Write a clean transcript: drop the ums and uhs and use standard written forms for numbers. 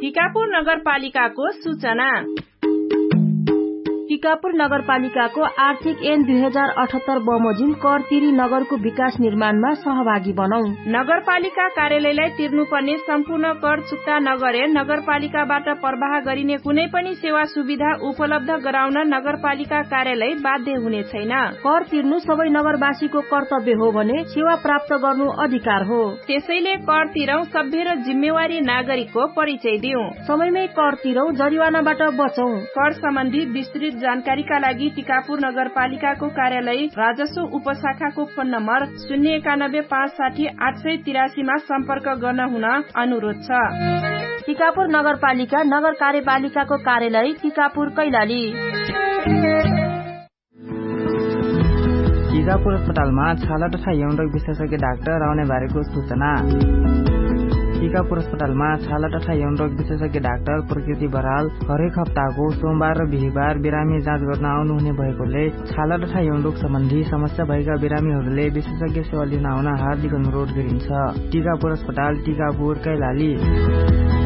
टिकापुर नगरपालिकाको सूचना। टिकापुर नगरपालिकाको आर्थिक ऐन 2078 बमोजिम कर तिरी नगरको विकास निर्माणमा सहभागी बनौं। नगरपालिका कार्यालयलाई तिर्नुपर्ने सम्पूर्ण कर चुक्ता नगरे नगरपालिकाबाट प्रवाह गरिने कुनै पनि सेवा सुविधा उपलब्ध गराउन नगरपालिका कार्यालय बाध्य हुने छैन। कर तिर्नु सबै नगरवासीको कर्तव्य हो भने सेवा प्राप्त गर्नु अधिकार हो। त्यसैले कर तिरौं, सभ्य र जिम्मेवारी नागरिकको परिचय दिउँ। समयमै कर तिरौं, जरिवानाबाट बचौं। कर सम्बन्धी विस्तृत जानकारीका लागि टिकापुर नगरपालिकाको कार्यालय राजस्व उपशाखाको फोन नम्बर 091 560 883 मा सम्पर्क गर्न हुन अनुरोध छ। टिकापुर नगरपालिका नगर कार्यपालिकाको कार्यालय टिकापुर कैलाली। टिकापुर अस्पतालमा छाला तथा यौन रोग विशेषज्ञ डाक्टर आउने बारेको सूचना। टिकापुर अस्पतालमा छाला तथा यौन रोग विशेषज्ञ डाक्टर प्रकृति बराल हरेक हप्ताको सोमबार र बिहीबार बिरामी जाँच गर्न आउनुहुने भएकोले छाला तथा यौन रोग सम्बन्धी समस्या भएका बिरामीहरूले विशेषज्ञ सेवा लिन आउन हार्दिक अनुरोध गरिन्छ। टिकापुर अस्पताल, टिकापुर, कैलाली।